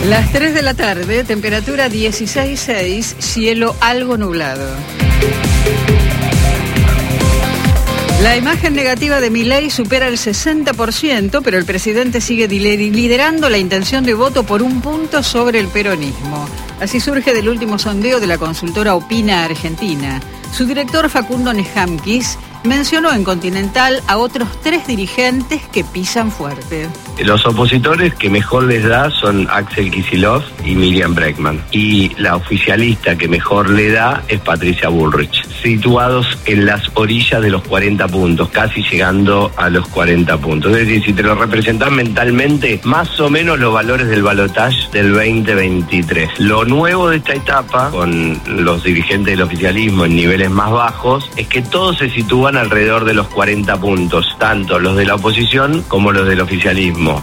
Las 3 de la tarde, temperatura 16,6, cielo algo nublado. La imagen negativa de Milei supera el 60%, pero el presidente sigue liderando la intención de voto por un punto sobre el peronismo. Así surge del último sondeo de la consultora Opina Argentina. Su director Facundo Nejamquis mencionó en Continental a otros 3 dirigentes que pisan fuerte. Los opositores que mejor les da son Axel Kicillof y Miriam Bregman. Y la oficialista que mejor le da es Patricia Bullrich. Situados en las orillas de los 40 puntos, casi llegando a los 40 puntos. Es decir, si te lo representas mentalmente, más o menos los valores del balotaje del 2023. Lo nuevo de esta etapa, con los dirigentes del oficialismo en niveles más bajos, es que todos se sitúan alrededor de los 40 puntos, tanto los de la oposición como los del oficialismo.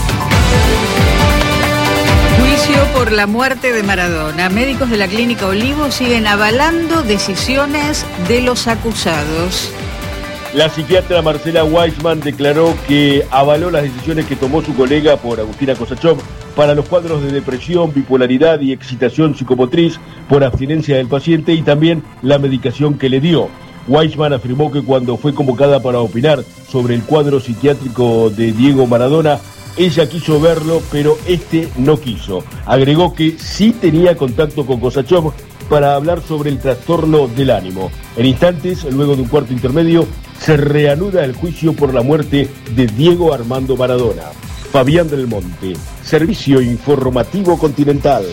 Juicio por la muerte de Maradona. Médicos de la Clínica Olivo siguen avalando decisiones de los acusados. La psiquiatra Marcela Weissman declaró que avaló las decisiones que tomó su colega por Agustina Kosachov para los cuadros de depresión, bipolaridad y excitación psicomotriz por abstinencia del paciente y también la medicación que le dio. Weissman afirmó que cuando fue convocada para opinar sobre el cuadro psiquiátrico de Diego Maradona, ella quiso verlo, pero no quiso. Agregó que sí tenía contacto con Kosachov para hablar sobre el trastorno del ánimo. En instantes, luego de un cuarto intermedio, se reanuda el juicio por la muerte de Diego Armando Maradona. Fabián del Monte, Servicio Informativo Continental.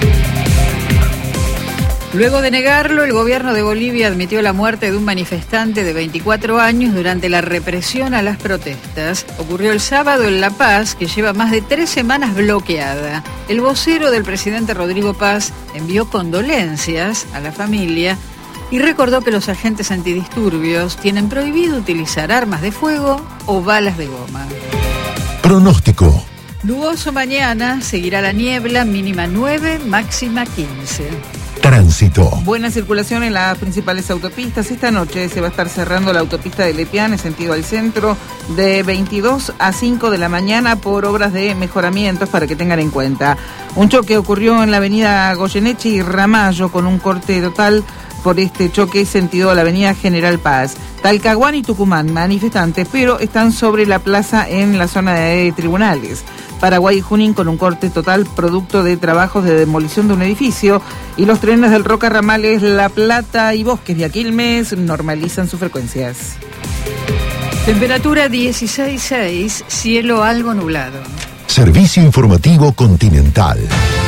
Luego de negarlo, el gobierno de Bolivia admitió la muerte de un manifestante de 24 años durante la represión a las protestas. Ocurrió el sábado en La Paz, que lleva más de 3 semanas bloqueada. El vocero del presidente Rodrigo Paz envió condolencias a la familia y recordó que los agentes antidisturbios tienen prohibido utilizar armas de fuego o balas de goma. Pronóstico. Nuboso mañana, seguirá la niebla, mínima 9, máxima 15. Tránsito. Buena circulación en las principales autopistas. Esta noche se va a estar cerrando la autopista de Lepiane en sentido al centro de 22 a 5 de la mañana por obras de mejoramientos para que tengan en cuenta. Un choque ocurrió en la avenida Goyeneche y Ramallo con un corte total por este choque sentido a la avenida General Paz. Talcahuán y Tucumán, manifestantes, pero están sobre la plaza en la zona de tribunales. Paraguay y Junín con un corte total producto de trabajos de demolición de un edificio y los trenes del Roca Ramales, La Plata y Bosques de Aquilmes normalizan sus frecuencias. Temperatura 16,6, cielo algo nublado. Servicio Informativo Continental.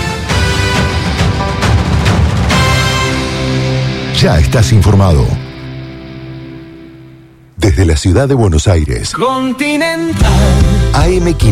Ya estás informado. Desde la ciudad de Buenos Aires. Continental. AM